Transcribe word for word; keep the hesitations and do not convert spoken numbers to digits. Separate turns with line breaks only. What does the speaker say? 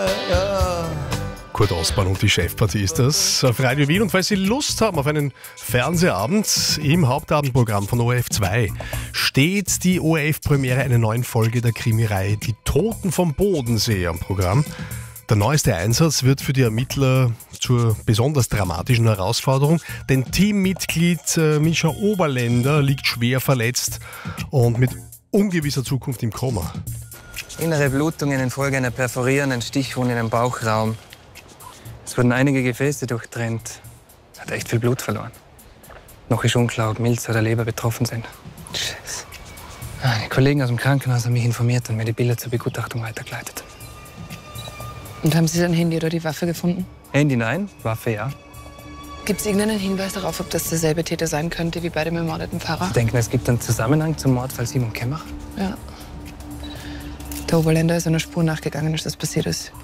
Kurt Ostbahn und die Chefpartie ist das auf Radio Wien. Und falls Sie Lust haben auf einen Fernsehabend im Hauptabendprogramm von O R F zwei, steht die O R F-Premiere einer neuen Folge der Krimireihe Die Toten vom Bodensee am Programm. Der neueste Einsatz wird für die Ermittler zur besonders dramatischen Herausforderung, denn Teammitglied äh, Mischa Oberländer liegt schwer verletzt und mit ungewisser Zukunft im Koma.
Innere Blutungen infolge einer perforierenden Stichwunde im Bauchraum. Es wurden einige Gefäße durchtrennt. Er hat echt viel Blut verloren. Noch ist unklar, ob Milz oder Leber betroffen sind. Scheiße. Die Kollegen aus dem Krankenhaus haben mich informiert und mir die Bilder zur Begutachtung weitergeleitet.
Und haben Sie sein Handy oder die Waffe gefunden?
Handy nein, Waffe ja.
Gibt es irgendeinen Hinweis darauf, ob das derselbe Täter sein könnte wie bei dem ermordeten Pfarrer?
Sie denken, es gibt einen Zusammenhang zum Mordfall Simon Kemmach?
Ja. Der Oberländer ist einer Spur nachgegangen, als das passiert ist.